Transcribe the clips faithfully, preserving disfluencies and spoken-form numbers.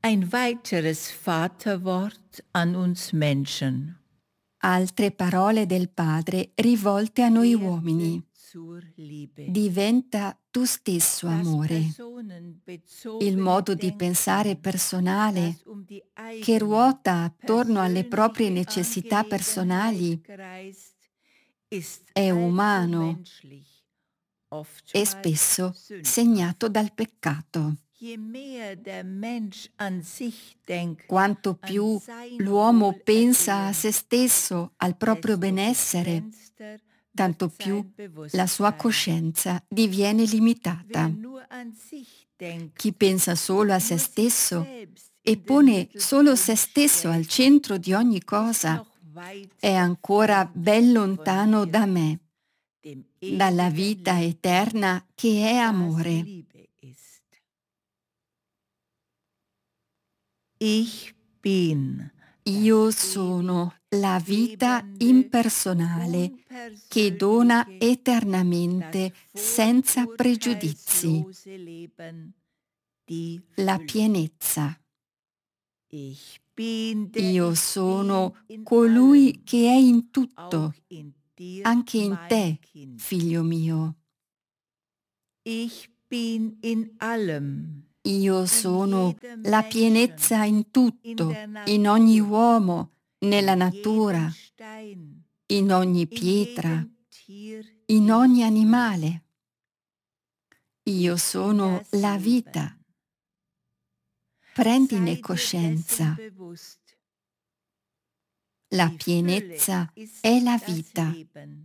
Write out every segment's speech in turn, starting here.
Ein weiteres Vaterwort an uns Menschen. Altre parole del Padre rivolte a noi uomini. Diventa tu stesso amore. Il modo di pensare personale che ruota attorno alle proprie necessità personali è umano e spesso segnato dal peccato. Quanto più l'uomo pensa a se stesso, al proprio benessere, tanto più la sua coscienza diviene limitata. Chi pensa solo a se stesso e pone solo se stesso al centro di ogni cosa è ancora ben lontano da me, dalla vita eterna che è amore. Ich bin Io sono la vita impersonale che dona eternamente, senza pregiudizi, la pienezza. Io sono colui che è in tutto, anche in te, figlio mio. Ich bin in allem. Io sono la pienezza in tutto, in ogni uomo, nella natura, in ogni pietra, in ogni animale. Io sono la vita. Prendine coscienza. La pienezza è la vita.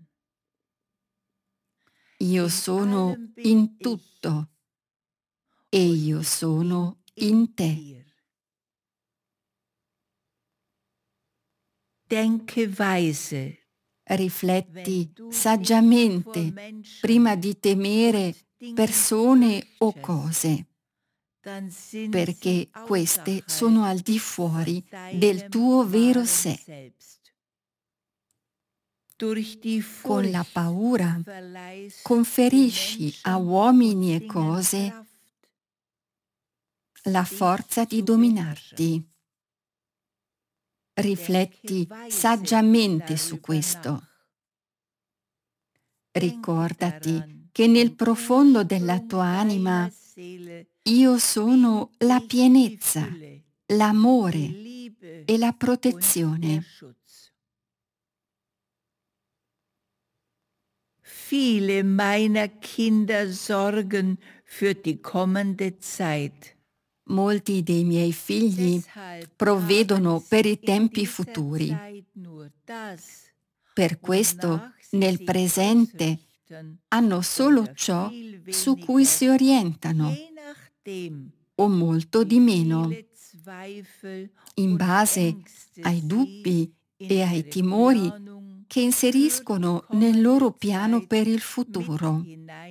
Io sono in tutto e io sono in te. Denke weise. Rifletti saggiamente prima di temere persone o cose, perché queste sono al di fuori del tuo vero sé. Con la paura conferisci a uomini e cose la forza di dominarti. Rifletti saggiamente su questo. Ricordati che nel profondo della tua anima io sono la pienezza, l'amore e la protezione. Viele meiner Kinder sorgen für die kommende Zeit. Molti dei miei figli provvedono per i tempi futuri. Per questo, nel presente, hanno solo ciò su cui si orientano, o molto di meno, in base ai dubbi e ai timori che inseriscono nel loro piano per il futuro.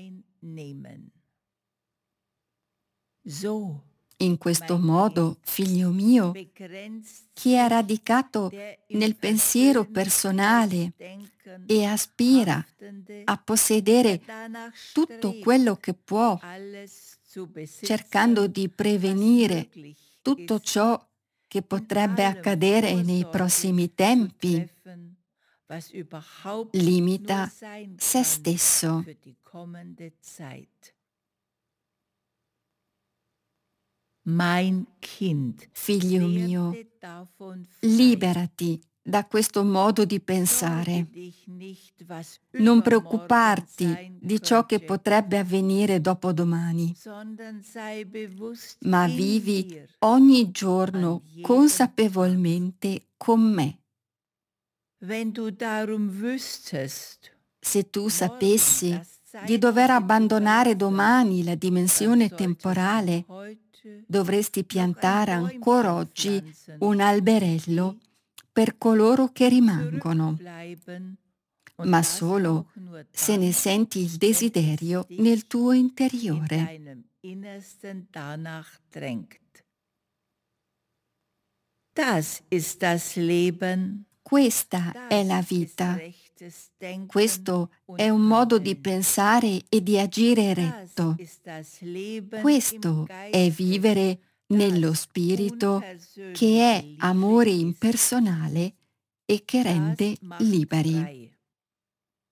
In questo modo, figlio mio, chi è radicato nel pensiero personale e aspira a possedere tutto quello che può, cercando di prevenire tutto ciò che potrebbe accadere nei prossimi tempi, limita se stesso. Mein Kind, figlio mio, liberati da questo modo di pensare. Non preoccuparti di ciò che potrebbe avvenire dopodomani, ma vivi ogni giorno consapevolmente con me. Se tu sapessi di dover abbandonare domani la dimensione temporale, dovresti piantare ancora oggi un alberello per coloro che rimangono, ma solo se ne senti il desiderio nel tuo interiore. Das ist das Leben. Questa è la vita. Questo è un modo di pensare e di agire retto. Questo è vivere nello spirito che è amore impersonale e che rende liberi.